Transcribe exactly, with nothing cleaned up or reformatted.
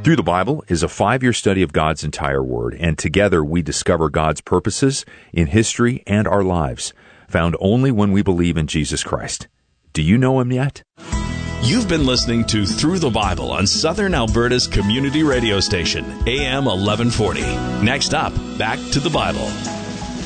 Through the Bible is a five-year study of God's entire Word, and together we discover God's purposes in history and our lives, found only when we believe in Jesus Christ. Do you know Him yet? You've been listening to Through the Bible on Southern Alberta's community radio station, A M eleven forty. Next up, back to the Bible.